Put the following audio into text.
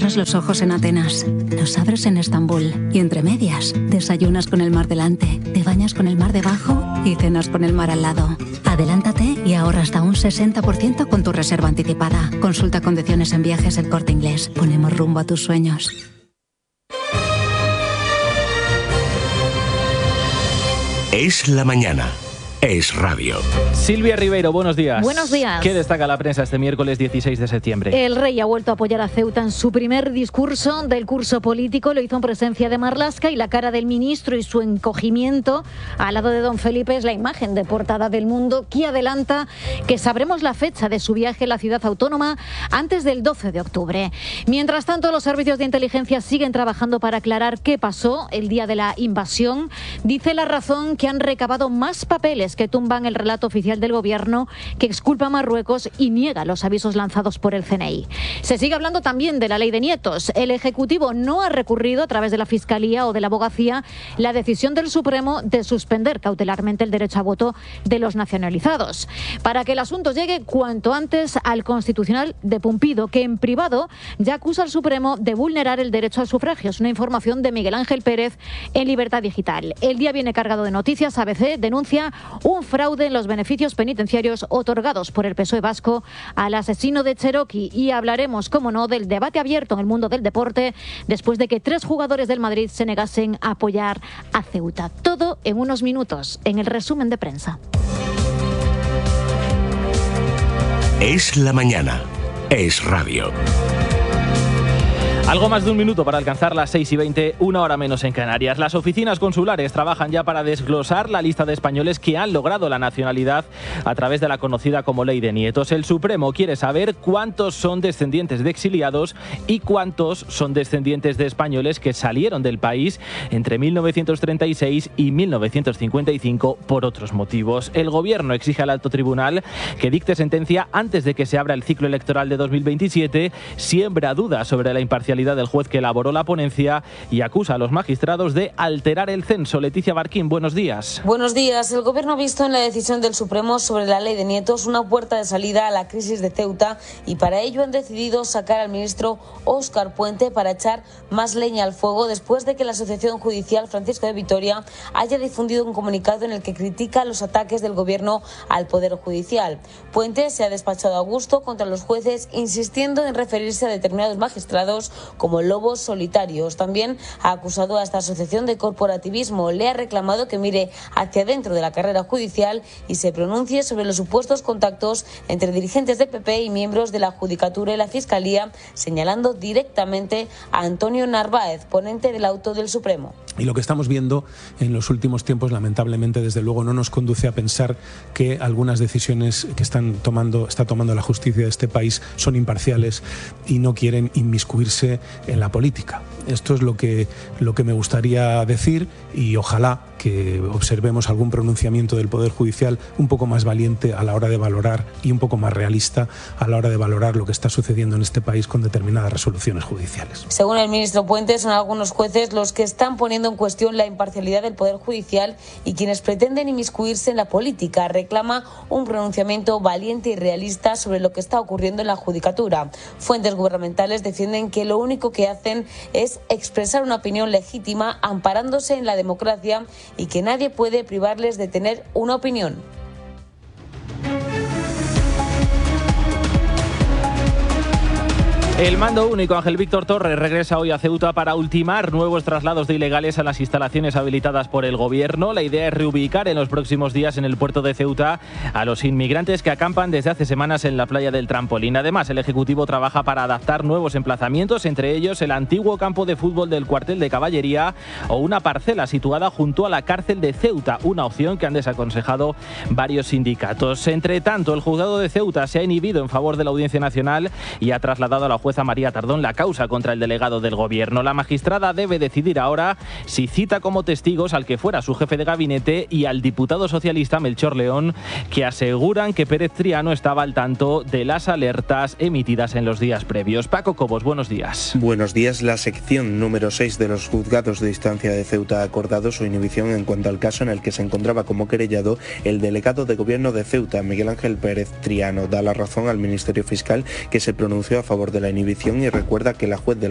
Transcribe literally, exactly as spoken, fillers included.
Cierras los ojos en Atenas, los abres en Estambul y entre medias desayunas con el mar delante, te bañas con el mar debajo y cenas con el mar al lado. Adelántate y ahorra hasta un sesenta por ciento con tu reserva anticipada. Consulta condiciones en Viajes El Corte Inglés. Ponemos rumbo a tus sueños. Es la mañana. Es radio. Silvia Ribeiro, buenos días. Buenos días. ¿Qué destaca la prensa este miércoles dieciséis de septiembre? El rey ha vuelto a apoyar a Ceuta en su primer discurso del curso político. Lo hizo en presencia de Marlaska y la cara del ministro y su encogimiento al lado de don Felipe es la imagen de portada del Mundo, que adelanta que sabremos la fecha de su viaje a la ciudad autónoma antes del doce de octubre. Mientras tanto, los servicios de inteligencia siguen trabajando para aclarar qué pasó el día de la invasión. Dice La Razón que han recabado más papeles que tumban el relato oficial del gobierno, que exculpa a Marruecos y niega los avisos lanzados por el C N I. Se sigue hablando también de la ley de nietos. El Ejecutivo no ha recurrido a través de la Fiscalía o de la Abogacía la decisión del Supremo de suspender cautelarmente el derecho a voto de los nacionalizados, para que el asunto llegue cuanto antes al Constitucional de Pumpido, que en privado ya acusa al Supremo de vulnerar el derecho al sufragio. Es una información de Miguel Ángel Pérez en Libertad Digital. El día viene cargado de noticias. A B C denuncia un fraude en los beneficios penitenciarios otorgados por el P S O E vasco al asesino de Cherokee, y hablaremos, como no, del debate abierto en el mundo del deporte después de que tres jugadores del Madrid se negasen a apoyar a Ceuta. Todo en unos minutos, en el resumen de prensa. Es la mañana. Es radio. Algo más de un minuto para alcanzar las seis y veinte, una hora menos en Canarias. Las oficinas consulares trabajan ya para desglosar la lista de españoles que han logrado la nacionalidad a través de la conocida como Ley de Nietos. El Supremo quiere saber cuántos son descendientes de exiliados y cuántos son descendientes de españoles que salieron del país entre mil novecientos treinta y seis y mil novecientos cincuenta y cinco por otros motivos. El Gobierno exige al Alto Tribunal que dicte sentencia antes de que se abra el ciclo electoral de dos mil veintisiete, siembra dudas sobre la imparcialidad del juez que elaboró la ponencia y acusa a los magistrados de alterar el censo. Leticia Barquín, buenos días. Buenos días. El Gobierno ha visto en la decisión del Supremo sobre la Ley de Nietos una puerta de salida a la crisis de Ceuta, y para ello han decidido sacar al ministro Óscar Puente para echar más leña al fuego después de que la Asociación Judicial Francisco de Vitoria haya difundido un comunicado en el que critica los ataques del Gobierno al Poder Judicial. Puente se ha despachado a gusto contra los jueces, insistiendo en referirse a determinados magistrados como lobos solitarios. También ha acusado a esta asociación de corporativismo. Le ha reclamado que mire hacia dentro de la carrera judicial y se pronuncie sobre los supuestos contactos entre dirigentes del P P y miembros de la Judicatura y la Fiscalía, señalando directamente a Antonio Narváez, ponente del auto del Supremo. Y lo que estamos viendo en los últimos tiempos, lamentablemente, desde luego, no nos conduce a pensar que algunas decisiones que están tomando, está tomando la justicia de este país son imparciales y no quieren inmiscuirse en la política. Esto es lo que, lo que me gustaría decir, y ojalá que observemos algún pronunciamiento del Poder Judicial un poco más valiente a la hora de valorar y un poco más realista a la hora de valorar lo que está sucediendo en este país con determinadas resoluciones judiciales. Según el ministro Puente, son algunos jueces los que están poniendo en cuestión la imparcialidad del Poder Judicial y quienes pretenden inmiscuirse en la política. Reclama un pronunciamiento valiente y realista sobre lo que está ocurriendo en la Judicatura. Fuentes gubernamentales defienden que lo único que hacen es expresar una opinión legítima amparándose en la democracia y que nadie puede privarles de tener una opinión. El mando único Ángel Víctor Torres regresa hoy a Ceuta para ultimar nuevos traslados de ilegales a las instalaciones habilitadas por el Gobierno. La idea es reubicar en los próximos días en el puerto de Ceuta a los inmigrantes que acampan desde hace semanas en la playa del Trampolín. Además, el Ejecutivo trabaja para adaptar nuevos emplazamientos, entre ellos el antiguo campo de fútbol del cuartel de Caballería o una parcela situada junto a la cárcel de Ceuta, una opción que han desaconsejado varios sindicatos. Entre tanto, el juzgado de Ceuta se ha inhibido en favor de la Audiencia Nacional y ha trasladado a la jueza María Tardón la causa contra el delegado del Gobierno. La magistrada debe decidir ahora si cita como testigos al que fuera su jefe de gabinete y al diputado socialista Melchor León, que aseguran que Pérez Triano estaba al tanto de las alertas emitidas en los días previos. Paco Cobos, buenos días. Buenos días. La sección número seis de los juzgados de instancia de Ceuta ha acordado su inhibición en cuanto al caso en el que se encontraba como querellado el delegado de Gobierno de Ceuta, Miguel Ángel Pérez Triano. Da la razón al Ministerio Fiscal, que se pronunció a favor de la inhibición y recuerda que la juez de